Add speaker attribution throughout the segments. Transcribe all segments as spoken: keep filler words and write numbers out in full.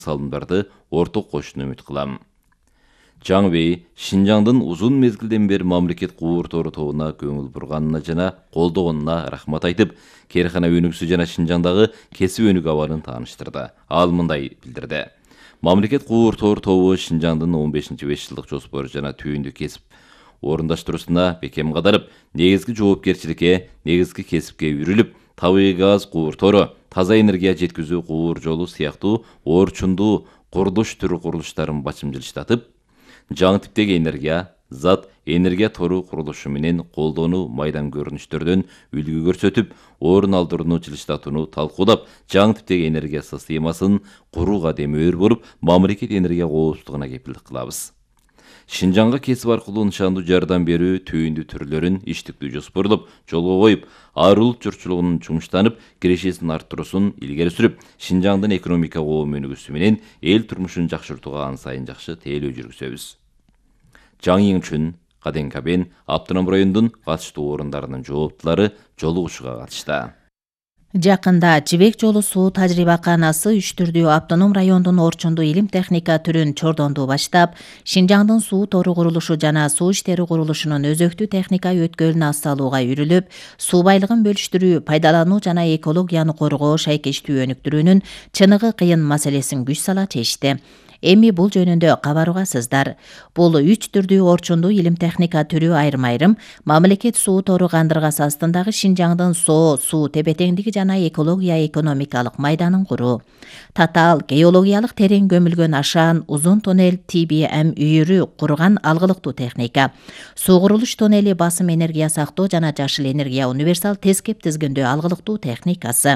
Speaker 1: салымдарды орток кошууну үмүт кылам. Жаңбей Шинжаңдын узун мезгилден бери мамлекет куур тору тобуна көңүл бурганына жана колдогонуна рахмат айтып, керхана өнүгүүсү жана Шинжаңдагы кесип өнүгүү абалын тааныштырды. Ал мындай билдирди. Мамлекет куур тору тобу Шинжаңдын он бешинчи беш жылдык жоспору жана түйүндү кесип орундаштыруусуна бекем кадарып, негизги жоопкерчиликке, негизги кесипке үрүлүп, табигый газ куур тору, таза энергия жеткизүү куур жолу сыяктуу орчундуу курулуш түрү курулуштарын бачымжилыштатып, жаңы типтеги энергия, зат энергия тору курулушу менен колдонуу майдан көрүнүштөрдөн үлгү көрсөтүп, орун алдырууну жылыштатууну талкуулап, жаңы типтеги энергия системасын курууга демөөр болуп, мамлекет энергия коопсуздугуна кепилдик кылабыз. Шинжаңга кесип аркылуу нышандуу жардам берүү түйүндү түрлөрүн иштиктүү жоспорлоп, жолго коюп, ар улут журтчулугунун жумуштанып, кирешесин арттыруусун илгери сүрүп, Шинжаңдын экономика коом өнүгүүсү менен эл турмушун жакшыртууга ан сайын жакшы тейлөө жүргүзөбүз. Жаңы үчүн Каденкабен автоном райондун катыштуу орундарынын жооптулары жолугушууга катышты.
Speaker 2: Жакында Жибек жолу суу тажрыйбаканасы үч түрдүү автоном райондун орчундуу илим техника түрүн чордонду баштап, Шинжаңдын суу тору курулушу жана суу иштери курулушунун өзөктүү техника өткөлүн аз салууга үрүлүп, суу байлыгын бөлүштүрүү, пайдалануу жана экологияны коргоо шайкештүү өнүктүрүүнүн чыныгы кыйын маселесин күч сала чечти. Эми бул жөнүндө кабар угасыздар. Бул үч түрдүү орчундуу илим техника түрү айрым-айрым мамлекет суу тору кандыргасы астындагы Шинжаңдын соо, суу тепе-теңдиги жана экология экономикалык майданын куруу. Татаал геологиялык терең көмүлгөн ашаан узун тоннель Т Б М үйүрү курган алгылыктуу техника. Суу курулуш тоннели басым энергия сактоо жана жашыл энергия универсал тескеп тизгиндөө алгылыктуу техникасы.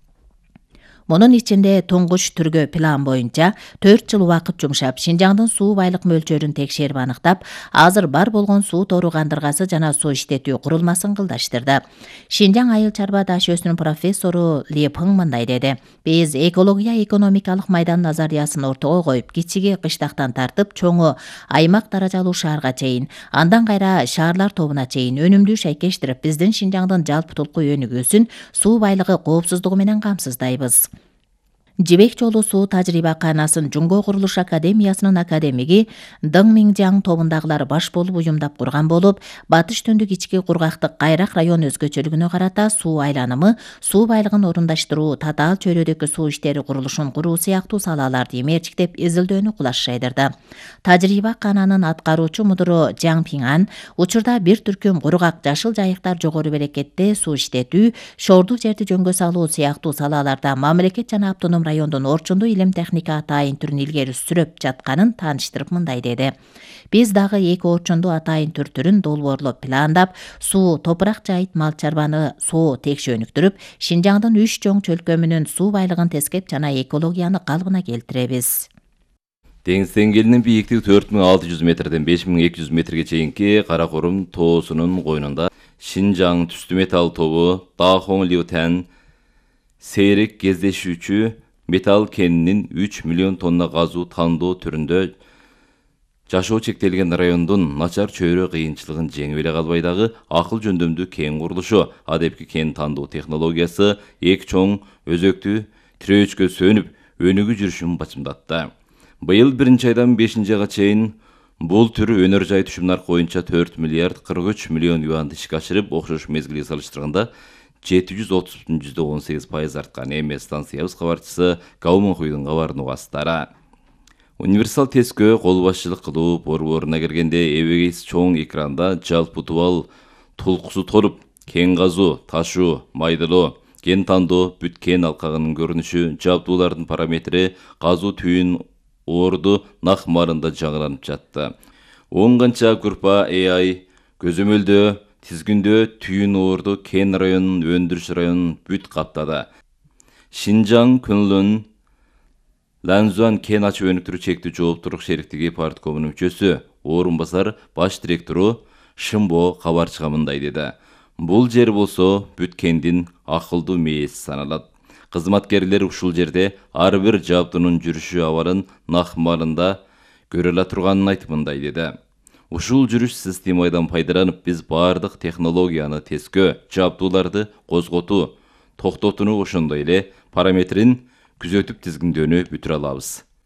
Speaker 2: Мунун ичинде туңгуч түргө план боюнча төрт жыл убакыт жумшап, Шинжаңдын суу байлык мөлчөрүн текшерип аныктап, азыр бар болгон суу тору кандыргасы жана суу иштетүү курулмасын кылдаштырды. Шинжаң айыл чарба даш өсүм профессору Ли Пың мындай деди. Биз экология экономикалык майдан назариясын ортого коюп, кичиги кыштактан тартып, чоңу аймак даражалуу шаарга чейин, андан кайра шаарлар тобуна чейин өнүмдүү шайкештирип, биздин Шинжаңдын жалпы өнүгүүсүн суу байлыгы коопсуздугу менен камсыздайбыз. Жибек жолу суу тажрыйбаканасынын Жуңго курулуш академиясынын академиги Дың Миңжаң тобундагылар баш болуп уюмдап курган болуп, батыш түндүк ички кургактык кайрак район өзгөчөлүгүнө карата суу айланымы, суу байлыгын орундаштыруу, татаал чөйрөдөгү суу иштери курулушун куруу сыяктуу салаларды эмерчиктеп изилдөөнү кулаш жайдырды. Тажрыйбакананын аткаруучу мудуру Жаң Пиңан учурда бир түркүм кургак жашыл жайыктар жогору берекетте суу иштетүү, шордуу жерди жөнгө салуу сыяктуу салаларда мамлекет жана автоном райондун орчундуу илим техника атайын түрүн илгери сүрөп жатканын тааныштырып мындай деди. Биз дагы эки орчундуу атайын түр түрүн долбоорлоп пландап, суу, топурак жайыт мал чарбаны соо текше өнүктүрүп, Шинжаңдын үч чоң чөлкөмүнүн суу байлыгын тескеп жана экологияны калыбына келтиребиз.
Speaker 1: Деңиз деңгээлинин бийиктиги төрт миң алты жүз метрден беш миң эки жүз метрге чейинки Каракорум тоосунун койнунда Шинжаң түстүү металл тобу Дахоң Лиутен сейрек кездешүүчү металл кенинин үч миллион тонна газуу тандоо түрүндө жашоо чектелген райондун начар чөйрө кыйынчылыгын жеңип эле калбай дагы акыл жөндөмдүү кен курулушу, адепки кен тандоо технологиясы эки чоң өзөктүү тирөөчкө сөнүп, өнүгүү жүрүшүн бачымдатты. Быйыл биринчи айдан бешинчи айга чейин бул түр өнөр жай түшүм наркы боюнча төрт миллиард кырк үч миллион юанды ишке ашырып, окшош мезгилге салыштырганда жети жүз отуз бүтүн жүздөн он сегиз пайыз арткан. Эми станциябыз кабарчысы Кауманхуйдун кабарын угасыздар. Универсал тескөө кол башчылык кылуу борборуна киргенде эбегейс чоң экранда жалпы тубал тулкусу торуп, кен казуу, ташуу, майдалоо, кен тандоо, бүт кен алкагынын көрүнүшү, жабдуулардын параметри, казуу түйүн орду нак марында жаңыланып жатты. он канча группа A I көзөмөлдөө тизгиндөө түйүн орду кен районунун өндүрүш районун бүт каптады. Шинжаң Күнлүн Ланзуан кен ачып өнүктүрүү чектүү жооптуулук шериктиги парткомунун мүчөсү, орун басар баш директору Шымбо кабарчыга мындай деди. Бул жер болсо бүт кендин акылдуу мээси саналат. Кызматкерлер ушул жерде ар бир жабдуунун жүрүшү абалын нак марында көрө ала турганын айтып мындай деди. Ушул жүрүш системадан пайдаланып, биз бардык технологияны тескөө, жабдууларды козготуу, токтотууну ошондой эле параметрин күзөтүп тизгиндөөнү бүтүрө алабыз.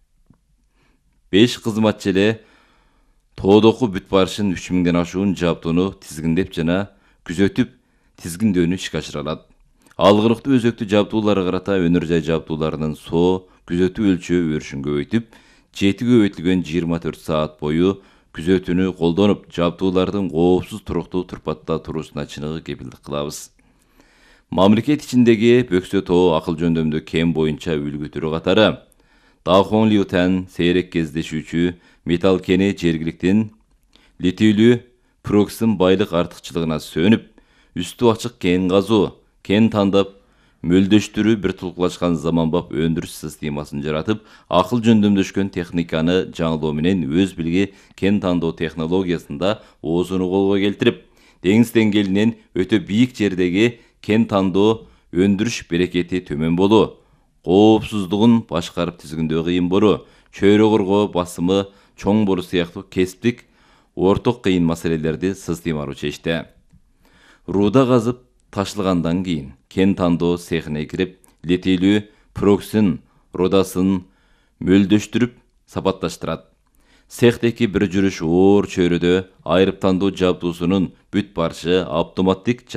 Speaker 1: beş kызmatçı ele тоодоку бүт барышын үч миңден ашуун жабдууну тизгиндеп жана күзөтүп тизгиндөөнү ишке ашыра алат. Алгылыктуу өзөктүү жабдууларга карата өнөр жай жабдууларынын соо күзөтүү өлчөө өрүшүн көбөйтүп, жети көбөйтүлгөн жыйырма төрт саат бою күзөтүүнү колдонуп, жабдуулардын коопсуз туруктуу турпатта туруусуна чыныгы кепилдик кылабыз. Мамлекет ичиндеги Бөксө тоо акыл жөндөмдүү кен боюнча үлгү түрү катары Дахong Liu Tan сейрек кездешүүчү металл кени жергиликтин литийлүү проксын байлык артыкчылыгына сөнүп, үстү ачык кен казуу, кен тандап, мөлдөштүрүү бир тулкулашкан заманбап өндүрүш системасын жаратып, акыл жөндөмдөшкөн техниканы жаңылоо менен өз билги кен тандоо технологиясында оозуну колго келтирип, деңиз деңгээлинен өтө бийик жердеги кен тандоо өндүрүш берекети төмөн болуу, коопсуздугун башкарып тизгиндөө кыйын болуу, чөйрө коргоо басымы чоң болуу сыяктуу кесиптик орток кыйын маселелерди системалуу чечти. Рууда казып ташылгандан кийин кен тандоо цехине кирип, литийлүү проксын рудасын мөлдөштүрүп сапатташтырат. Цехтеки бир жүрүш оор чөйрөдө айрып тандоо жабдуусунун бүт барышы автоматтик